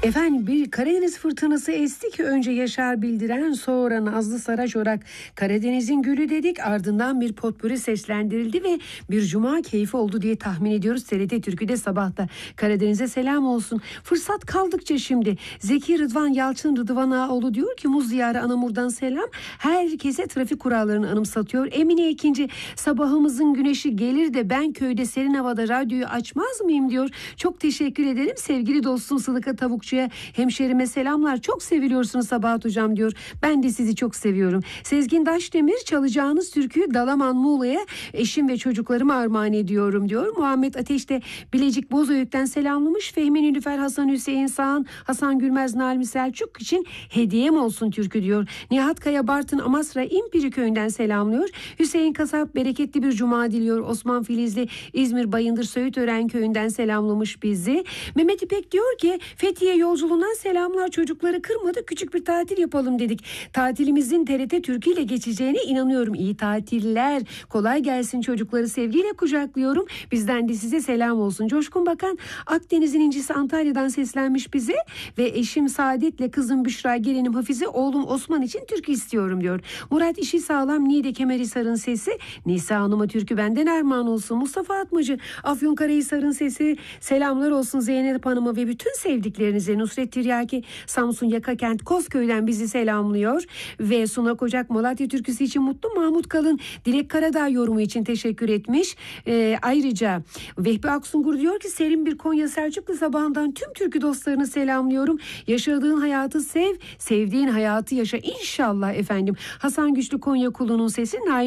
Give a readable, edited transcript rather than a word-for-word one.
Efendim, bir Karadeniz fırtınası esti ki önce Yaşar Bildiren, sonra Nazlı Saraçorak Karadeniz'in gülü dedik, ardından bir potpürü seslendirildi ve bir cuma keyfi oldu diye tahmin ediyoruz. TRT Türkü'de sabahta Karadeniz'e selam olsun. Fırsat kaldıkça şimdi Zeki Rıdvan Yalçın Rıdvan Ağaoğlu diyor ki Muz Diyarı Anamur'dan selam, herkese trafik kurallarını anımsatıyor. Emine ikinci, sabahımızın güneşi gelir de ben köyde serin havada radyoyu açmaz mıyım diyor. Çok teşekkür ederim sevgili dostum Sıdıka Tavukçu'ya, hemşerime selamlar, çok seviliyorsunuz Sabahat hocam diyor. Ben de sizi çok seviyorum. Sezgin Daşdemir, çalacağınız türküyü Dalaman Muğla'ya eşim ve çocuklarıma armağan ediyorum diyor. Muhammed Ateş de Bilecik Bozüyük'ten selamlamış. Fehmi Nilüfer, Hasan Hüseyin Sağan, Hasan Gülmez, Nalmi Selçuk için hediyem olsun türkü diyor. Nihat Kaya Bartın Amasra İmpiri köyünden selamlıyor. Hüseyin Kasap bereketli bir cuma diliyor. Osman Filizli İzmir Bayındır Söğütören köyünden selamlamış bizi. Mehmet İpek diyor ki Fethiye yolculuğundan selamlar, çocukları kırmadık, küçük bir tatil yapalım dedik. Tatilimizin TRT Türkü ile geçeceğine inanıyorum. İyi tatiller, kolay gelsin, çocukları sevgiyle kucaklıyorum. Bizden de size selam olsun. Coşkun Bakan Akdeniz'in incisi Antalya'dan seslenmiş bize ve eşim Saadet'le kızım Büşra, gelinim Hafize, oğlum Osman için türkü istiyorum diyor. Murat İşi Sağlam Niğde Kemerhisar'ın sesi, Nisa Hanım'a türkü benden armağan olsun. Mustafa Atmacı Afyonkarahisar'ın sesi, selamlar olsun Zeynep Hanım'a ve bütün sevdiklerinize. Nusret Tiryaki Samsun Yakakent Kozköy'den bizi selamlıyor ve Suna Kocak Malatya türküsü için mutlu. Mahmut Kalın Dilek Karadağ yorumu için teşekkür etmiş. Ayrıca Vehbi Aksungur diyor ki serin bir Konya Selçuklu sabahından tüm türkü dostlarını selamlıyorum. Yaşadığın hayatı sev, sevdiğin hayatı yaşa inşallah efendim. Hasan Güçlü Konya Kulu'nun sesi.